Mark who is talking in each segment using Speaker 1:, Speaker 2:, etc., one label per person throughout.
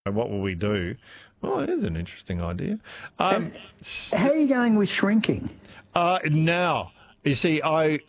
Speaker 1: what will we do? Oh, that's an interesting idea.
Speaker 2: And how are you going with Shrinking?
Speaker 1: Now, you see,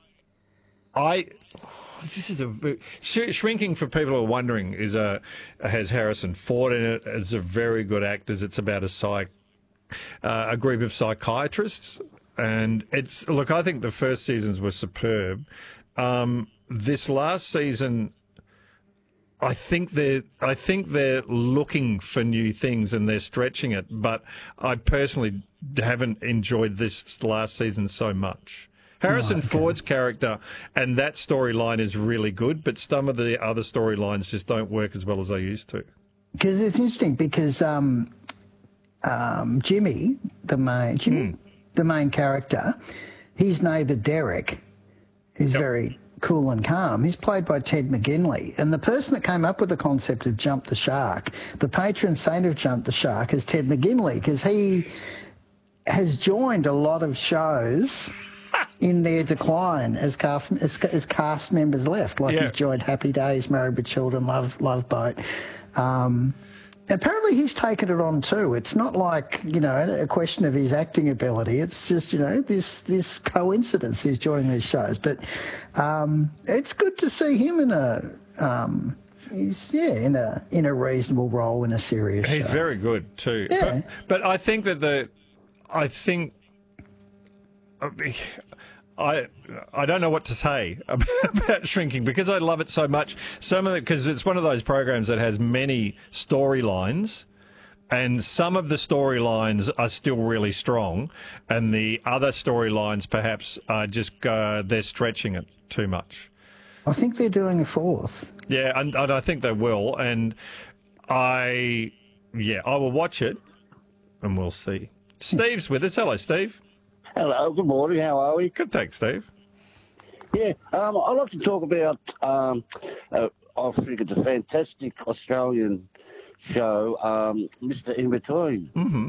Speaker 1: this is Shrinking, for people who are wondering, has Harrison Ford in it. It's a very good actors. It's about a group of psychiatrists, and I think the first seasons were superb. This last season, I think they're looking for new things and they're stretching it, but I personally haven't enjoyed this last season so much. Harrison Ford's character and that storyline is really good, but some of the other storylines just don't work as well as they used to.
Speaker 2: Because it's interesting because Jimmy, the main character, his neighbour Derek is very cool and calm. He's played by Ted McGinley. And the person that came up with the concept of Jump the Shark, the patron saint of Jump the Shark, is Ted McGinley, because he has joined a lot of shows in their decline as cast members left. Like he's joined Happy Days, Married with Children, Love Boat. Apparently he's taken it on too. It's not like, a question of his acting ability. It's just, this coincidence he's joining these shows. But it's good to see him in in a reasonable role in a serious show.
Speaker 1: He's very good too.
Speaker 2: Yeah.
Speaker 1: But I think that I don't know what to say about Shrinking because I love it so much. Because it's one of those programs that has many storylines, and some of the storylines are still really strong, and the other storylines perhaps are just they're stretching it too much.
Speaker 2: I think they're doing a fourth.
Speaker 1: Yeah, and I think they will, and I will watch it, and we'll see. Steve's with us. Hello, Steve.
Speaker 3: Hello, good morning. How are we?
Speaker 1: Good, thanks, Steve.
Speaker 3: Yeah, I'd like to talk about. I think it's a fantastic Australian show, Mr. In Between.
Speaker 1: Mm-hmm.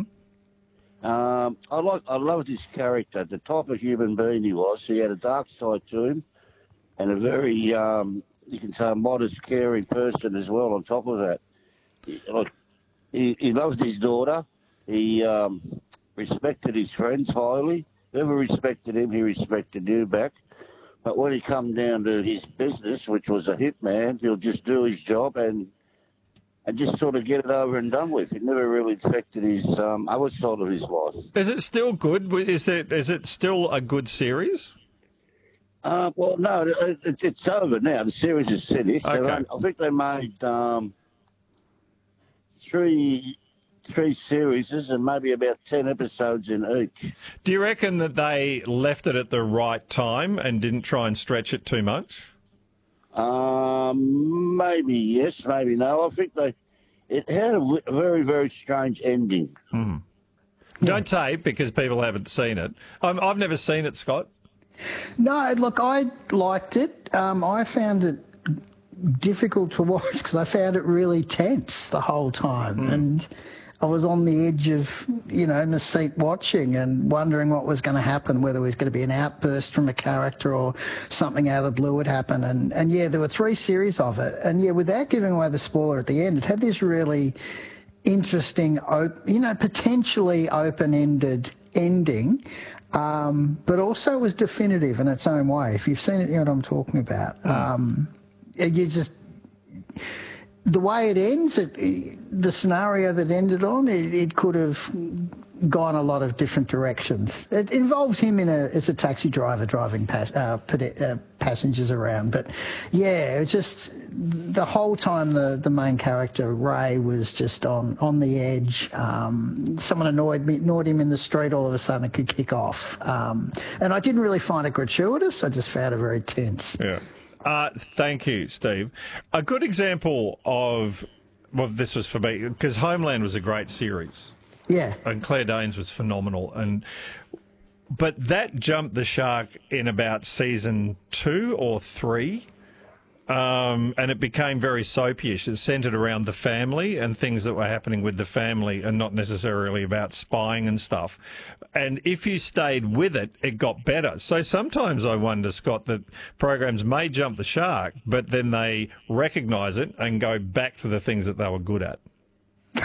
Speaker 3: I loved his character, the type of human being he was. He had a dark side to him, and a very, you can say, a modest, caring person as well. On top of that, he loved his daughter. He respected his friends highly. Whoever respected him, he respected you back. But when he come down to his business, which was a hitman, he'll just do his job and just sort of get it over and done with. It never really affected his other side of his life.
Speaker 1: Is it still good? Is it still a good series?
Speaker 3: Well, no, it's over now. The series is finished.
Speaker 1: Okay.
Speaker 3: I think they made three series and maybe about 10 episodes in each.
Speaker 1: Do you reckon that they left it at the right time and didn't try and stretch it too much?
Speaker 3: Maybe yes, maybe no. I think it had a very, very strange ending.
Speaker 1: Mm. Don't say because people haven't seen it. I've never seen it, Scott.
Speaker 2: No, look, I liked it. I found it difficult to watch because I found it really tense the whole time. And I was on the edge of, in the seat watching and wondering what was going to happen, whether it was going to be an outburst from a character or something out of the blue would happen. And there were 3 series of it. And, without giving away the spoiler at the end, it had this really interesting, potentially open-ended ending, but also was definitive in its own way. If you've seen it, you know what I'm talking about. The way it ends, the scenario that ended on, it could have gone a lot of different directions. It involves him as a taxi driver driving passengers around. But, it's just the whole time the main character, Ray, was just on the edge. Someone annoyed him in the street, all of a sudden it could kick off. And I didn't really find it gratuitous. I just found it very tense.
Speaker 1: Yeah. Thank you, Steve. A good example of, this was for me, because Homeland was a great series.
Speaker 2: Yeah.
Speaker 1: And Claire Danes was phenomenal. But that jumped the shark in about season 2 or 3. And it became very soapyish. It centred around the family and things that were happening with the family and not necessarily about spying and stuff. And if you stayed with it, it got better. So sometimes I wonder, Scott, that programs may jump the shark, but then they recognise it and go back to the things that they were good at.